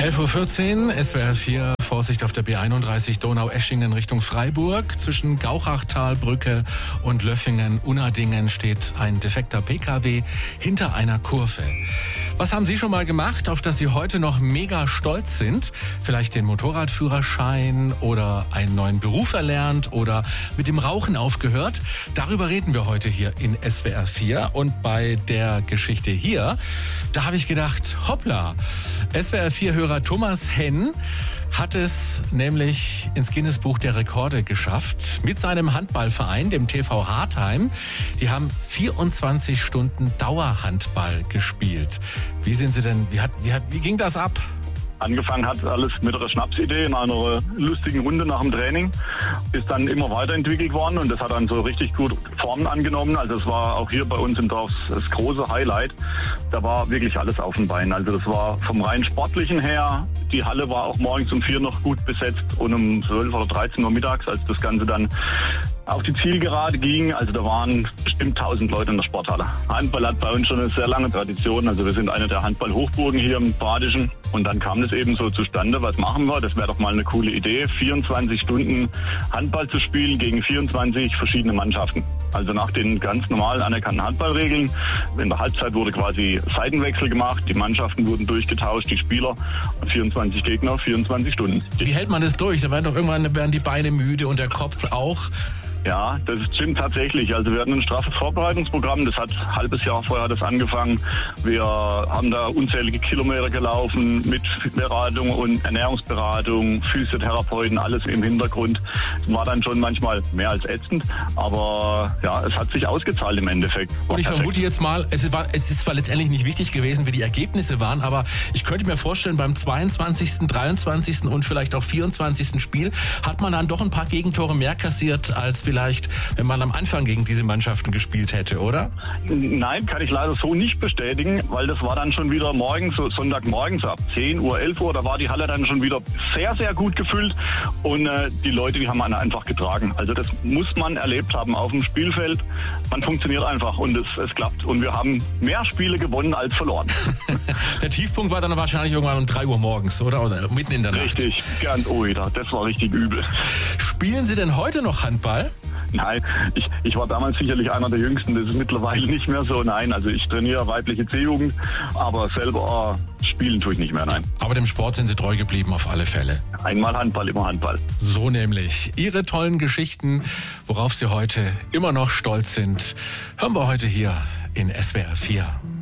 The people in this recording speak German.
11:14 Uhr, SWR 4, Vorsicht auf der B31 Donau-Eschingen Richtung Freiburg. Zwischen Gauchachtalbrücke und Löffingen-Unadingen steht ein defekter PKW hinter einer Kurve. Was haben Sie schon mal gemacht, auf das Sie heute noch mega stolz sind? Vielleicht den Motorradführerschein oder einen neuen Beruf erlernt oder mit dem Rauchen aufgehört? Darüber reden wir heute hier in SWR 4. Und bei der Geschichte hier, da habe ich gedacht, hoppla, SWR 4-Hörer Thomas Henn hat es nämlich ins Guinness-Buch der Rekorde geschafft mit seinem Handballverein, dem TV Hartheim. Die haben 24 Stunden Dauerhandball gespielt. Wie sind Sie denn, wie ging das ab? Angefangen hat alles mit einer Schnapsidee in einer lustigen Runde nach dem Training. Ist dann immer weiterentwickelt worden und das hat dann so richtig gut Formen angenommen. Also es war auch hier bei uns im Dorf das große Highlight. Da war wirklich alles auf den Beinen. Also das war vom rein sportlichen her. Die Halle war auch morgens um 4 noch gut besetzt und um 12 oder 13 Uhr mittags, als das Ganze dann auf die Zielgerade ging. Also da waren bestimmt 1000 Leute in der Sporthalle. Handball hat bei uns schon eine sehr lange Tradition. Also wir sind eine der Handball-Hochburgen hier im Badischen. Und dann kam das eben so zustande, was machen wir? Das wäre doch mal eine coole Idee, 24 Stunden Handball zu spielen gegen 24 verschiedene Mannschaften. Also nach den ganz normal anerkannten Handballregeln. In der Halbzeit wurde quasi Seitenwechsel gemacht, die Mannschaften wurden durchgetauscht, die Spieler, und 24 Gegner, 24 Stunden. Wie hält man das durch? Da werden doch irgendwann die Beine müde und der Kopf auch. Ja, das stimmt tatsächlich. Also wir hatten ein straffes Vorbereitungsprogramm, das hat ein halbes Jahr vorher das angefangen. Wir haben da unzählige Kilometer gelaufen mit Beratung und Ernährungsberatung, Physiotherapeuten, alles im Hintergrund. War dann schon manchmal mehr als ätzend, aber ja, es hat sich ausgezahlt im Endeffekt. Und ich vermute jetzt mal, es ist zwar letztendlich nicht wichtig gewesen, wie die Ergebnisse waren, aber ich könnte mir vorstellen, beim 22., 23. und vielleicht auch 24. Spiel hat man dann doch ein paar Gegentore mehr kassiert als vielleicht, wenn man am Anfang gegen diese Mannschaften gespielt hätte, oder? Nein, kann ich leider so nicht bestätigen, weil das war dann schon wieder morgens, so Sonntagmorgens ab 10 Uhr, 11 Uhr, da war die Halle dann schon wieder sehr, sehr gut gefüllt und die Leute, die haben einen einfach getragen. Also das muss man erlebt haben auf dem Spielfeld. Man funktioniert einfach und es klappt und wir haben mehr Spiele gewonnen als verloren. Der Tiefpunkt war dann wahrscheinlich irgendwann um 3 Uhr morgens, oder? Oder mitten in der Nacht. Richtig, das war richtig übel. Spielen Sie denn heute noch Handball? Nein, ich war damals sicherlich einer der Jüngsten, das ist mittlerweile nicht mehr so, nein. Also ich trainiere weibliche C-Jugend, aber selber spielen tue ich nicht mehr, nein. Aber dem Sport sind Sie treu geblieben auf alle Fälle. Einmal Handball, immer Handball. So nämlich. Ihre tollen Geschichten, worauf Sie heute immer noch stolz sind, hören wir heute hier in SWR 4.